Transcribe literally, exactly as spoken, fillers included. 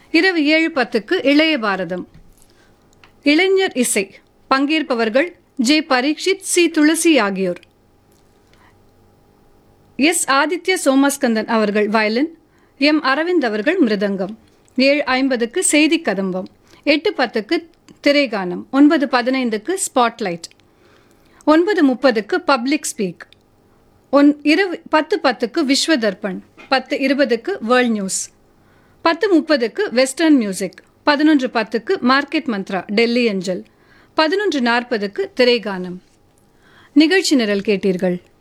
இரவு ஏழு பத்துக்கு இளைய பாரதம். இளைஞர் இசை. பங்கேற்பவர்கள் ஜே பரீட்சித், சி துளசி ஆகியோர். எஸ் ஆதித்ய சோமஸ்கந்தன் அவர்கள் வயலின், எம் அரவிந்த் அவர்கள் மிருதங்கம். ஏழு ஐம்பதுக்கு செய்தி கதம்பம். எட்டு பத்துக்கு திரைகானம். ஒன்பது பதினைந்துக்கு ஸ்பாட்லைட். ஒன்பது முப்பதுக்கு பப்ளிக் ஸ்பீக். ஒன் இரவு பத்து பத்துக்கு விஸ்வ தர்ப்பண். பத்து இருபதுக்கு வேர்ல்ட் நியூஸ். பத்து முப்பதுக்கு வெஸ்டர்ன் மியூசிக். பதினொன்று பத்துக்கு மார்க்கெட் மந்த்ரா டெல்லி அஞ்சல். பதினொன்று நாற்பதுக்கு திரைகானம். நிகழ்ச்சி நிரல் கேட்டீர்கள்.